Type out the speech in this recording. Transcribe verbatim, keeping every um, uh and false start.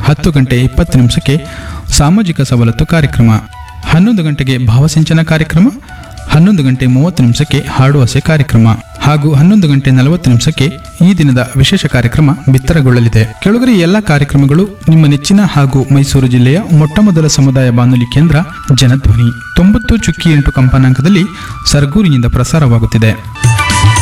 ಹತ್ತು ಗಂಟೆ ಇಪ್ಪತ್ತು ನಿಮಿಷಕ್ಕೆ ಸಾಮಾಜಿಕ ಸವಲತ್ತು ಕಾರ್ಯಕ್ರಮ, ಹನ್ನೊಂದು ಗಂಟೆಗೆ ಭಾವಸಿಂಚನ ಕಾರ್ಯಕ್ರಮ, ಹನ್ನೊಂದು ಗಂಟೆ ಮೂವತ್ತು ನಿಮಿಷಕ್ಕೆ ಹಾಡುವಸೆ ಕಾರ್ಯಕ್ರಮ ಹಾಗೂ ಹನ್ನೊಂದು ಗಂಟೆ ನಲವತ್ತು ನಿಮಿಷಕ್ಕೆ ಈ ದಿನದ ವಿಶೇಷ ಕಾರ್ಯಕ್ರಮ ಬಿತ್ತರಗೊಳ್ಳಲಿದೆ. ಕೆಳಗರೆ ಎಲ್ಲ ಕಾರ್ಯಕ್ರಮಗಳು ನಿಮ್ಮ ನೆಚ್ಚಿನ ಹಾಗೂ ಮೈಸೂರು ಜಿಲ್ಲೆಯ ಮೊಟ್ಟಮೊದಲ ಸಮುದಾಯ ಬಾನುಲಿ ಕೇಂದ್ರ ಜನಧ್ವನಿ ತೊಂಬತ್ತು ಚುಕ್ಕಿ ಎಂಟು ಕಂಪನಾಂಕದಲ್ಲಿ ಸರಗೂರಿನಿಂದ ಪ್ರಸಾರವಾಗುತ್ತಿದೆ.